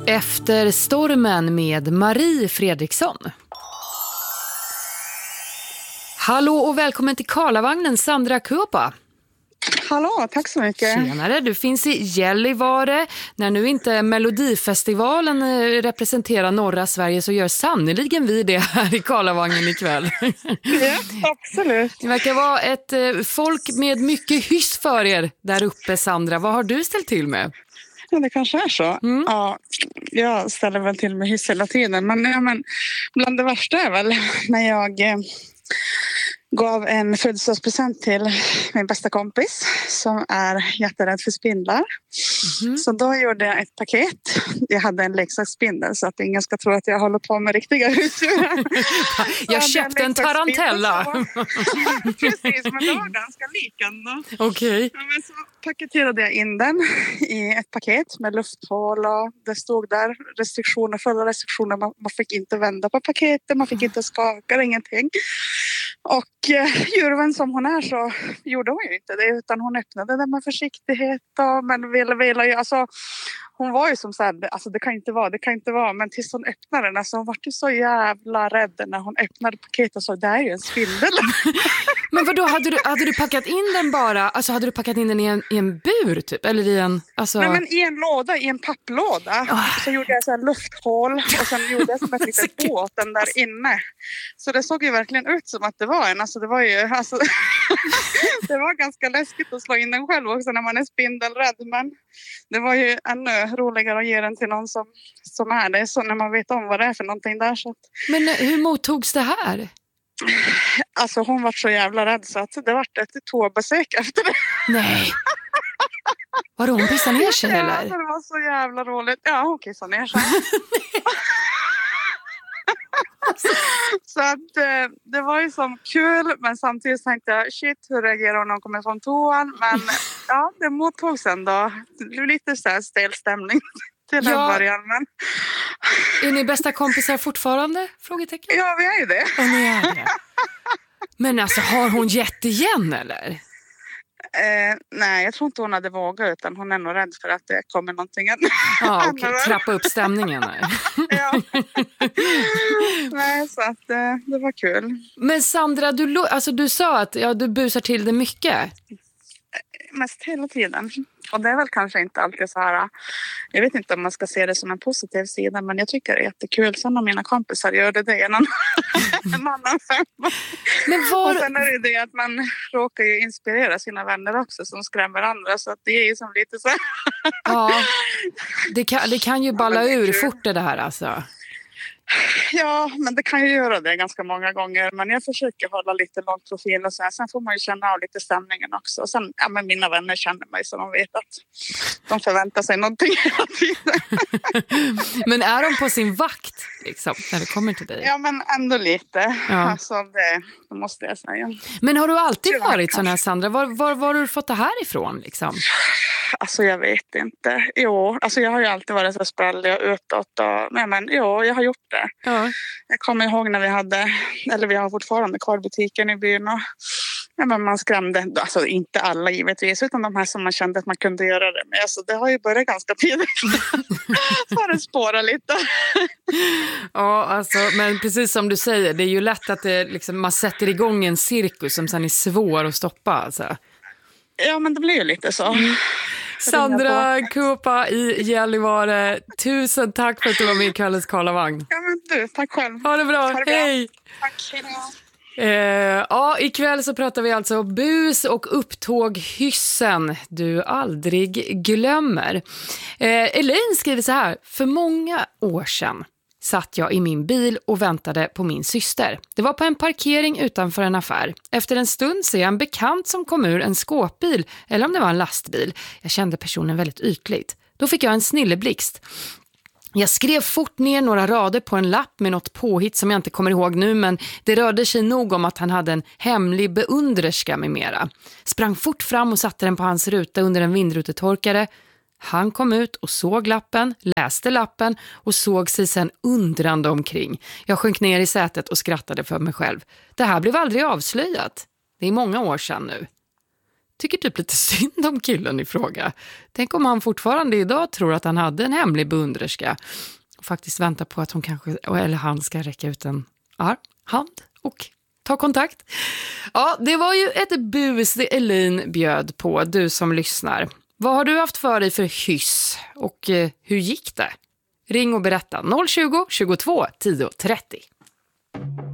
Efter stormen med Marie Fredriksson. Hallå och välkommen till Karlavagnen, Sandra Kuopa. Hallå, tack så mycket. Tjenare, du finns i Gällivare. När nu inte Melodifestivalen representerar norra Sverige så gör sannoliken vi det här i Karlavagnen ikväll. Ja, absolut. Det verkar vara ett folk med mycket hyss för er där uppe, Sandra. Vad har du ställt till med? Ja, det kanske är så. Ja, jag ställer väl till med hyss hela tiden. Men bland det värsta är väl när jag gav en födelsedagspresent till min bästa kompis som är jätterädd för spindlar. Så då gjorde jag ett paket. Jag hade en leksaksspindel så att ingen ska tro att jag håller på med riktiga husdjur. Jag köpte en tarantella. Precis, men det var ganska lik ändå. Okej. Ja, men så paketerade jag in den i ett paket med lufthål och det stod där restriktioner, fulla restriktioner. Man fick inte vända på paketet, man fick inte skaka, ingenting. Och djurvän som hon är så gjorde hon ju inte det utan hon öppnade det med försiktighet men ville ju, alltså hon var ju som så här, alltså det kan inte vara, men tills hon öppnade den, alltså hon var ju så jävla rädd när hon öppnade paketet och sa det är ju en spindel. Men vadå, hade du packat in den bara, alltså hade du packat in den i en bur typ, eller i en, alltså... Nej, men i en låda, i en papplåda. Så gjorde jag så här lufthål och sen gjorde jag som ett litet båten där inne. Så det såg ju verkligen ut som att det var en, alltså det var ju, alltså det var ganska läskigt att slå in den själv också när man är spindelrädd, men det var ju ännu roligare att ge den till någon som är det, så när man vet om vad det är för någonting där. Så att... Men hur mottogs det här? Alltså hon var så jävla rädd så att det var ett toabesök efter det. Nej. Var hon pissade ner sig eller? Ja, det var så jävla roligt. Ja, hon kissade ner sig. Så att det var ju som kul, men samtidigt tänkte jag shit, hur reagerar hon när hon kommer från toan? Men ja, det mottogs ändå. Det blev lite så här stel stämning till en början. Men... Är ni bästa kompisar fortfarande? Frågetecken. Ja, vi är ju det. Och ni är det. Men alltså, har hon gett igen eller? Nej, jag tror inte hon hade vågat utan hon är nog rädd för att det kommer någonting annat. Ja, okej. Trappa upp stämningen här. Ja. Nej, så att det var kul. Men Sandra, du sa att du busar till det mycket. Mest hela tiden. Och det är väl kanske inte alltid så här, jag vet inte om man ska se det som en positiv sida, men jag tycker det är jättekul. Sen om mina kompisar gör det är en annan femma. Men och sen är det att man råkar ju inspirera sina vänner också som skrämmer andra, så att det är ju som lite så. Ja, det kan ju balla ur fort det här alltså. Ja, men det kan ju göra det ganska många gånger. Men jag försöker hålla lite lång profil och sen får man ju känna av lite stämningen också. Och sen, ja, men mina vänner känner mig så de vet att de förväntar sig någonting hela tiden. Men är de på sin vakt liksom, när det kommer till dig? Ja, men ändå lite. Ja. Alltså det måste jag säga. Men har du alltid varit sån här, Sandra? Var har du fått det här ifrån liksom? Alltså jag vet inte. Jo, alltså jag har ju alltid varit så sprallig och utåt. Men jag har gjort det. Ja. Jag kommer ihåg när vi har fortfarande kvar butiken i byn och men man skrämde, alltså inte alla givetvis, utan de här som man kände att man kunde göra det med. Alltså det har ju börjat ganska tidigt. Så har det spårat lite. Ja, alltså, men precis som du säger, det är ju lätt att det, liksom, man sätter igång en cirkus som sen är svår att stoppa alltså. Ja, men det blir ju lite så. Sandra Kuopa i Gällivare, tusen tack för att du var med i kvällens Karlavagn. Ja, men du, tack själv. Ha det bra, hej! Tack, hej då. Ja, ikväll så pratar vi alltså bus och upptåg hyssen du aldrig glömmer. Elaine skriver så här: för många år sedan satt jag i min bil och väntade på min syster. Det var på en parkering utanför en affär. Efter en stund ser jag en bekant som kom ur en skåpbil, eller om det var en lastbil. Jag kände personen väldigt ytligt. Då fick jag en snilleblixt. Jag skrev fort ner några rader på en lapp med något påhitt som jag inte kommer ihåg nu, men det rörde sig nog om att han hade en hemlig beundrerska med mera. Sprang fort fram och satte den på hans ruta under en vindrutetorkare. Han kom ut och såg lappen, läste lappen och såg sig sen undrande omkring. Jag sjönk ner i sätet och skrattade för mig själv. Det här blev aldrig avslöjat. Det är många år sedan nu. tycker typ lite synd om killen i fråga. Tänk om han fortfarande idag tror att han hade en hemlig beundrerska och faktiskt väntar på att hon kanske, eller han ska räcka ut en hand och ta kontakt. Ja, det var ju ett bus det Elin bjöd på, du som lyssnar. Vad har du haft för dig för hyss och hur gick det? Ring och berätta 020 22 10 30.